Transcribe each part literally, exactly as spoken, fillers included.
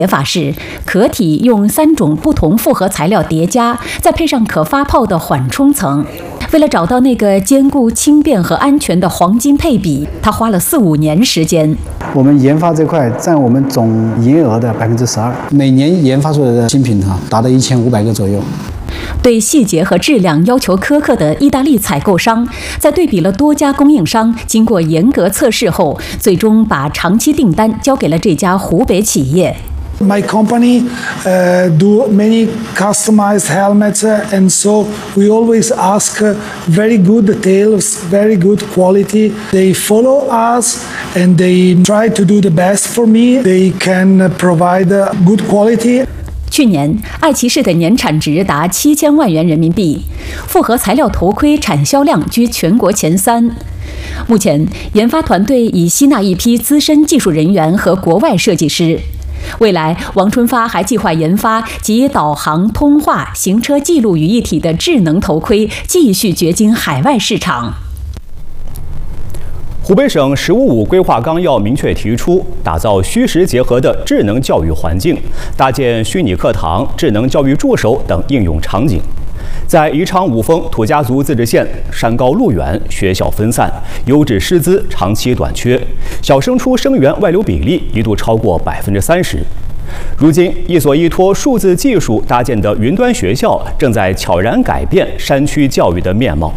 写法是壳体用三种不同复合材料叠加，再配上可发泡的缓冲层。为了找到那个兼顾轻便和安全的黄金配比，他花了四五年时间。 我们研发这块占我们总营业额的百分之十二，每年研发出来的新品哈达到一千五百个左右。 对细节和质量要求苛刻的意大利采购商，在对比了多家供应商，经过严格测试后，最终把长期订单交给了这家湖北企业。 My company uh, do many customized helmets, uh, and so we always ask uh, very good details, very good quality. They follow us and they try to do the best for me. They can uh, provide uh, good quality. 去年，爱奇仕的年产值达七千万元人民币，复合材料头盔产销量居全国前三。目前，研发团队已吸纳一批资深技术人员和国外设计师。未来，王春发还计划研发集导航、通话、行车记录于一体的智能头盔，继续掘金海外市场。 湖北省“十五五”规划纲要明确提出，打造虚实结合的智能教育环境，搭建虚拟课堂、智能教育助手等应用场景。在宜昌五峰土家族自治县，山高路远，学校分散，优质师资长期短缺，小升初生源外流比例一度超过百分之三十。如今，一所依托数字技术搭建的云端学校，正在悄然改变山区教育的面貌。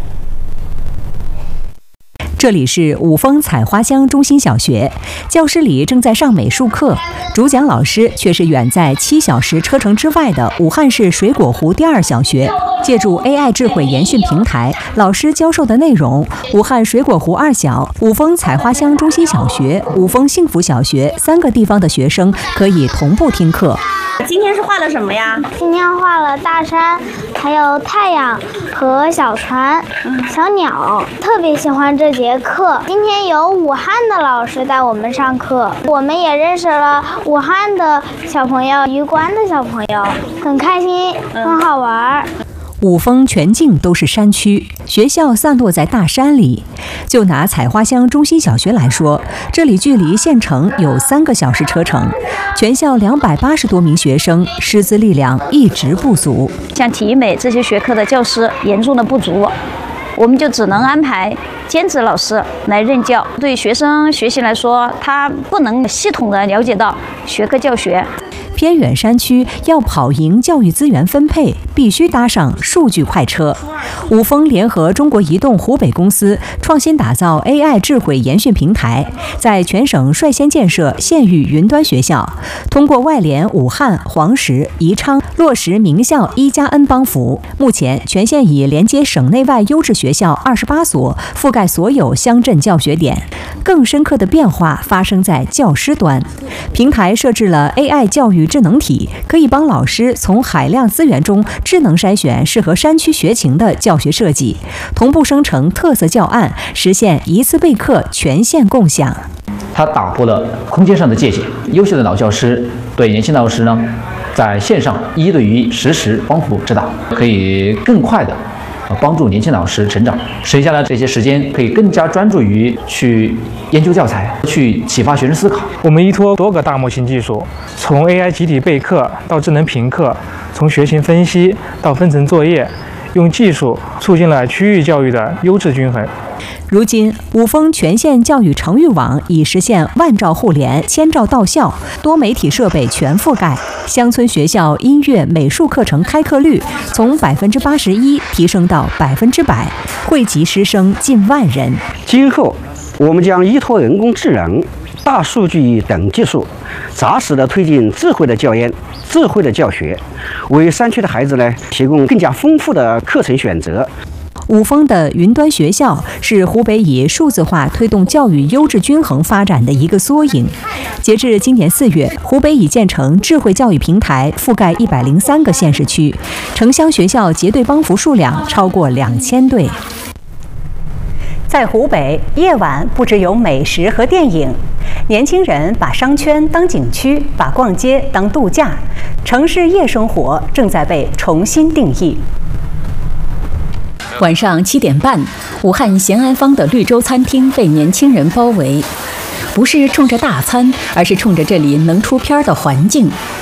这里是五峰采花乡中心小学，教室里正在上美术课，主讲老师却是远在七小时车程之外的武汉市水果湖第二小学。借助 A I 智慧研训平台，老师教授的内容，武汉水果湖二小、五峰采花乡中心小学、五峰幸福小学三个地方的学生可以同步听课。 今天是画了什么呀？ 今天画了大山，还有太阳和小船、小鸟，特别喜欢这节课。今天有武汉的老师带我们上课，我们也认识了武汉的小朋友、余关的小朋友，很开心，很好玩。 五峰全境都是山区，学校散落在大山里。就拿采花乡中心小学来说，这里距离县城有三个小时车程，全校两百八十多名学生，师资力量一直不足。 像体育美这些学科的教师严重的不足，我们就只能安排兼职老师来任教。对学生学习来说，他不能系统的了解到学科教学。 偏远山区要跑赢教育资源分配，必须搭上数据快车。五峰联合中国移动湖北公司创新打造 A I 智慧研训平台，在全省率先建设县域云端学校，通过外联武汉、黄石、宜昌，落实名校一加 N 帮扶。目前，全县已连接省内外优质学校二十八所，覆盖所有乡镇教学点。更深刻的变化发生在教师端，平台设置了 A I 教育智能体，可以帮老师从海量资源中智能筛选适合山区学情的教学设计，同步生成特色教案，实现一次备课全县共享。 它打破了空间上的界限，优秀的老教师对年轻老师呢，在线上一对一实时帮扶指导，可以更快的帮助年轻老师成长，省下来这些时间可以更加专注于去研究教材，去启发学生思考。 我们依托多个大模型技术，从 A I 集体备课到智能评课，从学情分析到分层作业，用技术促进了区域教育的优质均衡。 如今，五峰全县教育城域网已实现万兆互联、千兆到校，多媒体设备全覆盖。乡村学校音乐、美术课程开课率从百分之八十一提升到百分之百，惠及师生近万人。 今后，我们将依托人工智能、大数据等技术，扎实地推进智慧的教研、智慧的教学，为山区的孩子呢提供更加丰富的课程选择。 五峰的云端学校是湖北以数字化推动教育优质均衡发展的一个缩影。截至今年四月，湖北已建成智慧教育平台，覆盖一百零三个县市区，城乡学校结对帮扶数量超过两千对。在湖北，夜晚不只有美食和电影，年轻人把商圈当景区，把逛街当度假，城市夜生活正在被重新定义。 晚上七点半，武汉咸安坊的绿洲餐厅被年轻人包围，不是冲着大餐，而是冲着这里能出片的环境。